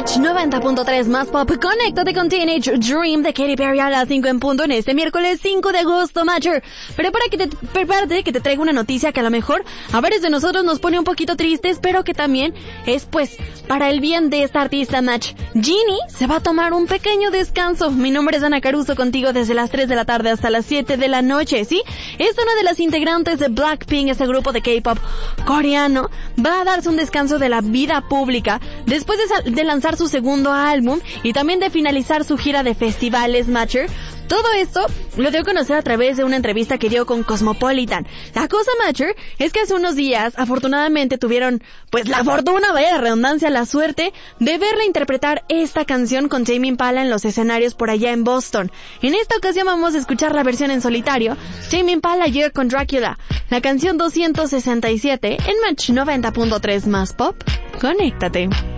Match 90.3 más pop. Conéctate con Teenage Dream de Katy Perry a las 5 en punto en este miércoles 5 de agosto, Matcher. Prepárate que te traigo una noticia que a lo mejor a varios de nosotros nos pone un poquito tristes, pero que también es pues para el bien de esta artista, Match. Ginny se va a tomar un pequeño descanso. Mi nombre es Ana Caruso, contigo desde las 3 de la tarde hasta las 7 de la noche, ¿sí? Es una de las integrantes de Blackpink, ese grupo de K-pop coreano. Va a darse un descanso de la vida pública después de lanzar su segundo álbum y también de finalizar su gira de festivales, Matcher. Todo esto lo dio a conocer a través de una entrevista que dio con Cosmopolitan. La cosa, Matcher, es que hace unos días, afortunadamente, tuvieron, pues, la fortuna, vaya la redundancia, la suerte, de verla interpretar esta canción con Tame Impala en los escenarios por allá en Boston. En esta ocasión vamos a escuchar la versión en solitario, Tame Impala Year con Dracula, la canción 267 en Match 90.3 más pop. Conéctate.